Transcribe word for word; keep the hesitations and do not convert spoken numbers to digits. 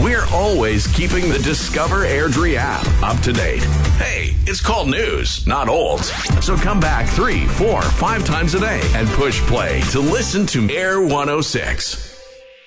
We're always keeping the Discover Airdrie app up to date. Hey, it's called news, not old. So come back three, four, five times a day and push play to listen to Air one oh six.